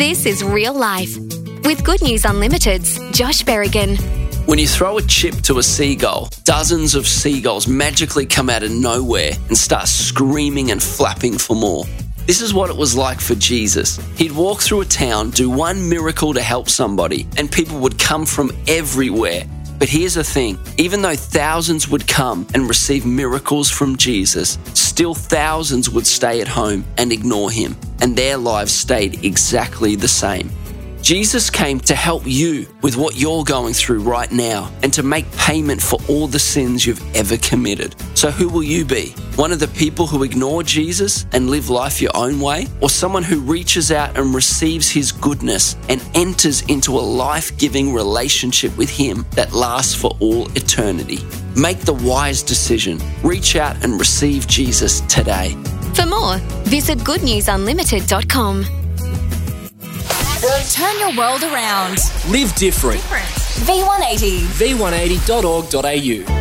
This is Real Life with Good News Unlimited's Josh Berrigan. When you throw a chip to a seagull, dozens of seagulls magically come out of nowhere and start screaming and flapping for more. This is what it was like for Jesus. He'd walk through a town, do one miracle to help somebody, and people would come from everywhere. But here's the thing, even though thousands would come and receive miracles from Jesus, still thousands would stay at home and ignore him, and their lives stayed exactly the same. Jesus came to help you with what you're going through right now and to make payment for all the sins you've ever committed. So who will you be? One of the people who ignore Jesus and live life your own way? Or someone who reaches out and receives his goodness and enters into a life-giving relationship with him that lasts for all eternity? Make the wise decision. Reach out and receive Jesus today. For more, visit goodnewsunlimited.com. Turn your world around. Live different. V180. V180.org.au